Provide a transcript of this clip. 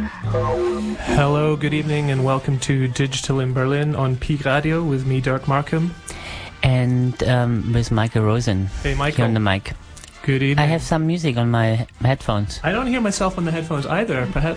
Hello, good evening, and welcome to Digital in Berlin on Peak Radio with me, Dirk Markham. And with Michael Rosen. Hey, Michael. Here on the mic. Good evening. I have some music on my headphones. I don't hear myself on the headphones either. Perhaps